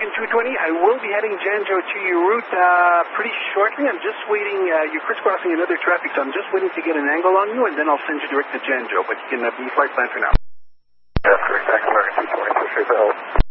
American 220. I will be heading Janjo to your route pretty shortly. I'm just waiting. You're crisscrossing another traffic, so I'm just waiting to get an angle on you, and then I'll send you direct to Janjo. But you can be flight plan for now. That's correct. American 220. Appreciate the help.